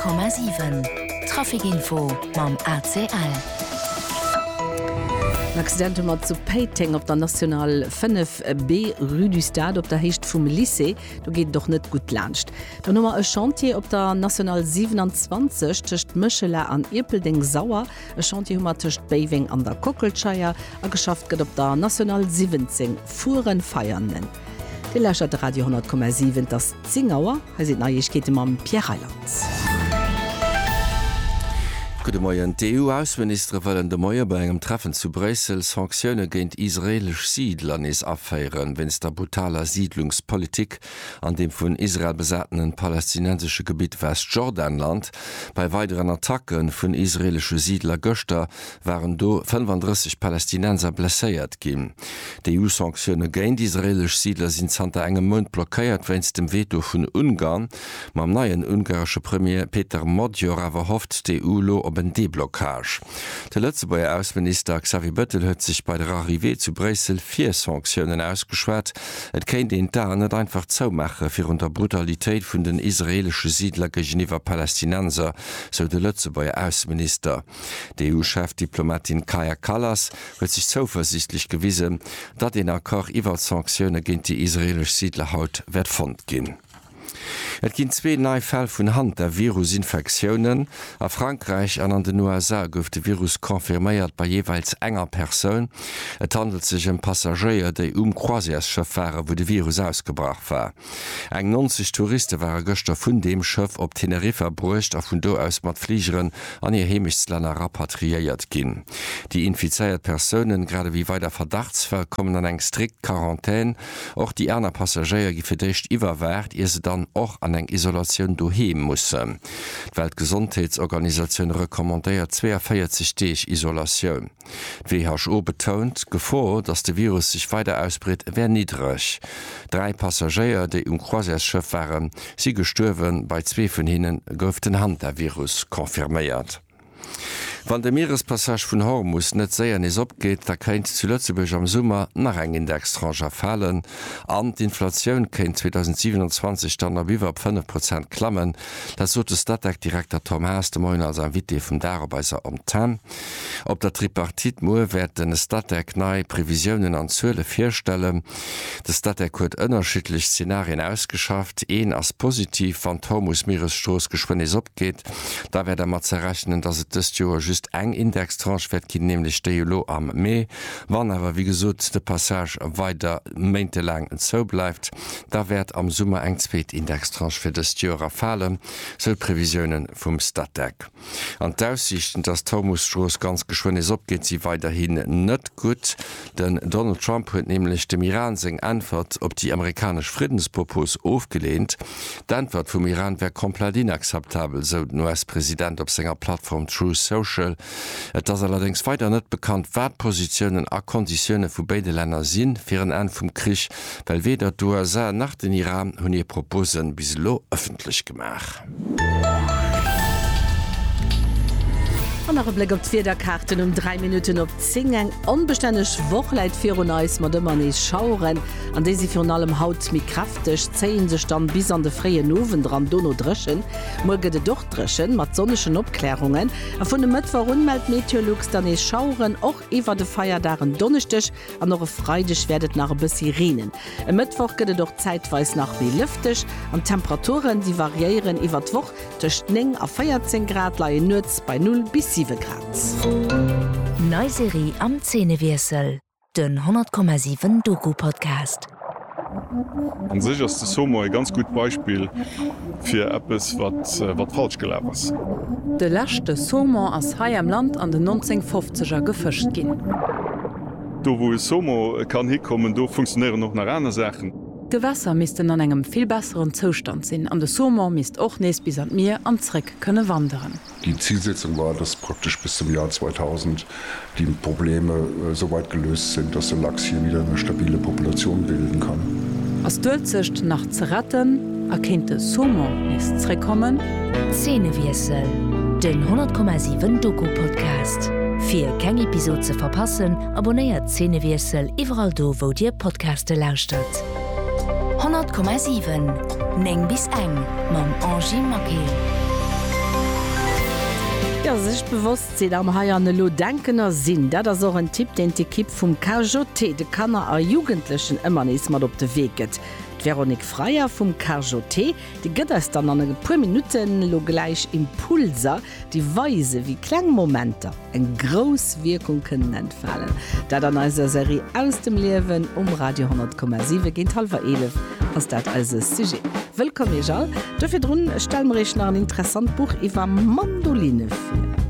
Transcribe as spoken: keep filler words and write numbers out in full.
Komma sieben Trafikinfo mam A C L. Accident mat zu Peiting op der National fünf B Rue du Stade op der Hecht vum Lycée, du geht doch net gut lacht. Da nummer e Chantier op der National siebenundzwanzig tcht Mëchele an Irpelding Sauer, e Chantier hummer tcht Beiwing an der Kockelscheier a geschafft gët op der National siebzehn Fuhren feiernen. De Lächer der Radio hundert Komma sieben das Zingauer, ha se Neichkete mam Pierreland. Gute Morgen. Die E U-Außenminister wollen de Moier bei engem Treffen zu Brüssel Sanktionen géint israelisch Siedlernis afeieren, wenn es der brutaler Siedlungspolitik an dem von Israel besatzten palästinensische Gebiet Westjordanland bei weiteren Attacken von israelische Siedler Göster waren do fünfunddreißig Palästinenser blessiert gin. Die E U-Sanktionen géint israelisch Siedler sind santa engem Mund blockiert, wenn es dem Veto von Ungarn mam neuen ungarische Premier Peter Modjor aber hofft die E U lo en Deblockage. Der letzte Bayer Außenminister Xavier Bettel hat sich bei der Arrivée zu Brüssel vier Sanktionen ausgeschwert. Et kennt den da nicht einfach zaumachen für unter Brutalität von den israelischen Siedler gegenüber Palästinenser, so der letzte Bayer Außenminister. Der E U-Chefdiplomatin Kaja Kallas hat sich zuversichtlich gewiesen, dass den Akkord über Sanktionen gegen die israelischen Siedler haut wird fond gehen. Et ginn zwee neii Fäll vun Hand der Virusinfektionen. A Frankreich an an den U S A gouf de Virus konfirméiert bei jeweils enger Persoun. Et handelt sech em Passagier, déi um Croisièrsschëffare, wo de Virus ausgebracht war. Eng neunzig Touristen waren gëster vun dem Schëff op Teneriffa bruecht a vun do aus mat Fliegeren an ihr Hemisländer rapatriiert ginn. Die infizeiert Personen, grade wie weiter Verdachtsfall, kommen an eng strikt Quarantän. Och die Äner Passagier gi verdécht iwwerwert, ihr se dann och an eng Isolation doheem mussssen. Weltgesundheitsorganisationun rekommandéiert vierundvierzig Tage Isolation. W H O betont, Gefahr, dass der Virus sich weiter ausbritt, wär niedrig. Drei Passagier, die um Croisièrsschëff waren, sie gestorben, bei zwei von ihnen gouf den Hand der Virus konfirmiert. Wann der Meerespassage vun Hormus net séier is opgeht, da kenint zu Lützeburg am Summer nach eng Indexranger fallen. An d'Inflatioun kenint zweitausendsiebenundzwanzig dann a iwwer fünf Prozent klammen. Dat so de Stadtdirektor Tom Haas de Moin als an Wit vum Dararbeiser am Tam. Op der Tripartit Moe werd den Stadtdeck nei Prävisionen an Zöle firstellen. De Stadtdeck huet ënnerschiedlich Szenarien ausgeschafft, een as positiv wann Hormus Meeresstoß geschwen is opgeht. Da werd er mat zerrechnen, dat et dës Joer just eng Indextranche wird gehen, nämlich Stelo am Mai. Wann aber wie gesagt de Passage weiter meinte lang so bleibt, da wird am Summer eng zweit Indextranche für das Jahr fallen, so Prävisionen vom Stadtdeck. An d'Aussichten, dass Hormusstroß ganz geschwind ist, geht sie weiterhin nicht gut, denn Donald Trump hat nämlich dem Iran seg Antwort op die amerikanische Friedenspropos aufgelehnt. Die Antwort vom Iran wäre komplett inakzeptabel, so der U S-Präsident auf seiner Plattform True Social. Et ass allerdings weiter net bekannt, wat Positionen a Konditionne vu beide Länder sinn fir en en vum Krich, weil weder d'U S A nach den Iran hunn ihr Proposen bis lo öffentlich gemach. Andere Blick op vier Karten um drei Minuten op Zingen onbestännech Wochleit vir neis mat immer nees schauren, an dé sie fir allem Haut mi kraftig zeien sech dann bis an de freie Nowen dran donno dreschen, mogede doch dreschen mat sonneschen Obklärungen, a vun dem Mëttwer unmeld Meteorlux dann ees schauren och iwwer de Feierdaren donnechtech an noch freidech werdet nach bis Sirenen. E Mëttwoch gëtt doch zeitweis nach wie lüftech, an Temperaturen die variieren iwwer d'woch tech neng a vierzehn Grad laien Nutz bei null bis sieben Grad. Neuserie am Zähnewirsel, den hundert Komma sieben Doku-Podcast. An sich ist das Sommer ein ganz gutes Beispiel für etwas, was, was falsch gelaufen ist. Der letzte Sommer aus Hai am Land an den neunzehnhundertfünfziger gefischt ging. Da wo es Sommer kann hinkommen, da funktionieren noch nach anderen Sachen. De Wässer misisten an engem viel besseren Zustand sinn. An de Sommer mist och nees bis an Meer anzreck könne wandern. Die Zielsetzung war, dass praktisch bis zum Jahr zweitausend die Probleme äh, so weit gelöst sind, dass der Lachs hier wieder eine stabile Population bilden kann. Aus Dölzecht nach zu retten, erkennt de Sommer mist zurückkommen. Zähnewirsel, den hundert Komma sieben Doku-Podcast. Für keine Episode zu verpassen, abonniert Zähnewirsel überall do, wo dir Podcaste lauscht. hundert Komma sieben Neng bis eng mam Angie Makel. Ja, sich bewusst se am haierne lo denkener sinn, dat er so ein Tipp den die Kipp vum K J T de Kanner a Jugendlichen immer nes mat op de Weget. Veronik Freier vum K J T, die gëtt es dann an e pu Minuten lo gleich Impulser, die Weise wie Klangmomenter en gros Wirkungen entfallen. Da dann als Serie aus dem Lewen um Radio hundert Komma sieben ginint halber elef was dat als Sujet. Willkommen, Ejal. Dafür drun stellenrech nach ein interessant Buch iwwer Mandoline fir.